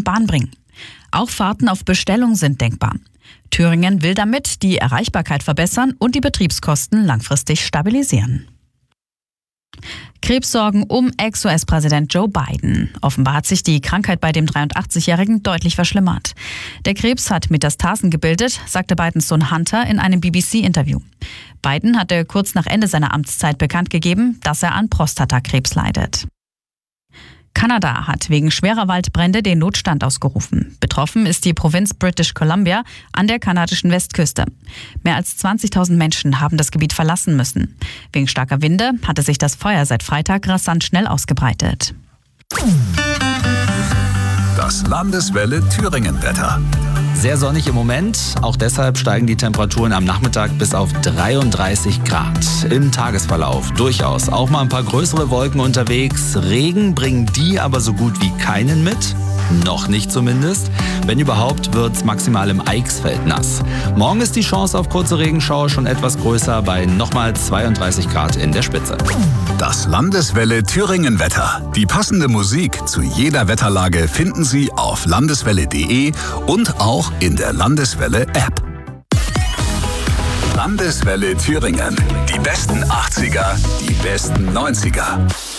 Bahn bringen. Auch Fahrten auf Bestellung sind denkbar. Thüringen will damit die Erreichbarkeit verbessern und die Betriebskosten langfristig stabilisieren. Krebssorgen um Ex-US-Präsident Joe Biden. Offenbar hat sich die Krankheit bei dem 83-Jährigen deutlich verschlimmert. Der Krebs hat Metastasen gebildet, sagte Bidens Sohn Hunter in einem BBC-Interview. Biden hatte kurz nach Ende seiner Amtszeit bekannt gegeben, dass er an Prostatakrebs leidet. Kanada hat wegen schwerer Waldbrände den Notstand ausgerufen. Betroffen ist die Provinz British Columbia an der kanadischen Westküste. Mehr als 20.000 Menschen haben das Gebiet verlassen müssen. Wegen starker Winde hatte sich das Feuer seit Freitag rasant schnell ausgebreitet. Das Landeswelle Thüringen-Wetter. Sehr sonnig im Moment, auch deshalb steigen die Temperaturen am Nachmittag bis auf 33 Grad. Im Tagesverlauf durchaus auch mal ein paar größere Wolken unterwegs. Regen bringen die aber so gut wie keinen mit. Noch nicht zumindest. Wenn überhaupt, wird's maximal im Eichsfeld nass. Morgen ist die Chance auf kurze Regenschauer schon etwas größer bei nochmal 32 Grad in der Spitze. Das Landeswelle Thüringen-Wetter. Die passende Musik zu jeder Wetterlage finden Sie auf landeswelle.de und auch in der Landeswelle-App. Landeswelle Thüringen. Die besten 80er, die besten 90er.